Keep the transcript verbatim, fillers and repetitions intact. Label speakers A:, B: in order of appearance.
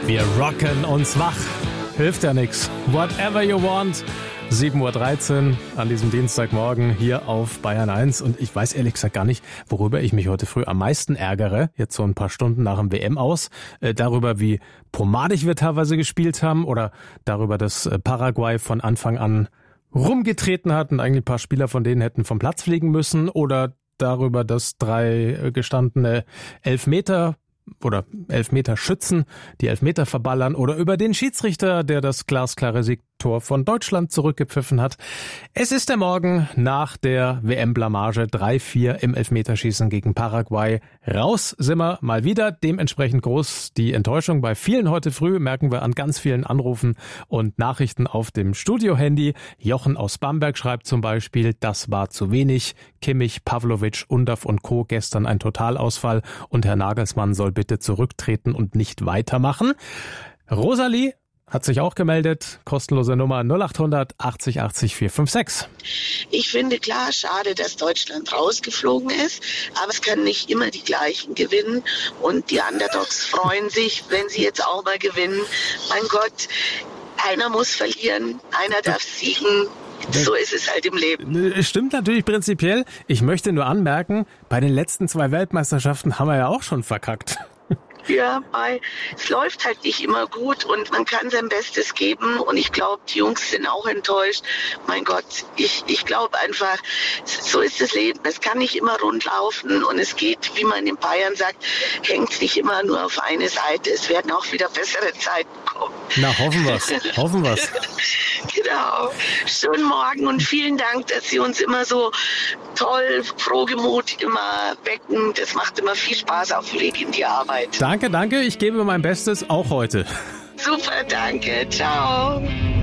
A: Wir rocken uns wach. Hilft ja nix. Whatever you want. sieben Uhr dreizehn an diesem Dienstagmorgen hier auf Bayern eins. Und ich weiß ehrlich gesagt gar nicht, worüber ich mich heute früh am meisten ärgere. Jetzt so ein paar Stunden nach dem W M aus. Äh, darüber, wie pomadig wir teilweise gespielt haben. Oder darüber, dass äh, Paraguay von Anfang an rumgetreten hat und eigentlich ein paar Spieler von denen hätten vom Platz fliegen müssen. Oder darüber, dass drei äh, gestandene Elfmeter oder Elfmeterschützen die Elfmeter verballern oder über den Schiedsrichter, der das glasklare Siegtor von Deutschland zurückgepfiffen hat. Es ist der Morgen nach der W M-Blamage drei vier im Elfmeterschießen gegen Paraguay. Raus sind wir mal wieder. Dementsprechend groß die Enttäuschung bei vielen heute früh, merken wir an ganz vielen Anrufen und Nachrichten auf dem Studio-Handy. Jochen aus Bamberg schreibt zum Beispiel, das war zu wenig. Kimmich, Pavlovic, Undav und Co. gestern ein Totalausfall und Herr Nagelsmann soll bitte zurücktreten und nicht weitermachen. Rosalie hat sich auch gemeldet. Kostenlose Nummer null acht hundert achtzig achtzig vier fünf sechs.
B: Ich finde klar, schade, dass Deutschland rausgeflogen ist, aber es können nicht immer die gleichen gewinnen und die Underdogs freuen sich, wenn sie jetzt auch mal gewinnen. Mein Gott, einer muss verlieren, einer darf siegen. So ist es halt im Leben.
A: Stimmt natürlich prinzipiell. Ich möchte nur anmerken, bei den letzten zwei Weltmeisterschaften haben wir ja auch schon verkackt.
B: Ja, weil es läuft halt nicht immer gut und man kann sein Bestes geben und ich glaube, die Jungs sind auch enttäuscht. Mein Gott, ich, ich glaube einfach, so ist das Leben. Es kann nicht immer rund laufen und es geht, wie man in Bayern sagt, hängt nicht immer nur auf eine Seite. Es werden auch wieder bessere Zeiten kommen.
A: Na, hoffen wir's. Hoffen wir's.
B: Genau. Schönen Morgen und vielen Dank, dass Sie uns immer so toll, frohgemut immer wecken. Das macht immer viel Spaß auf dem Weg in die Arbeit.
A: Danke, danke. Ich gebe mein Bestes, auch heute.
B: Super, danke. Ciao.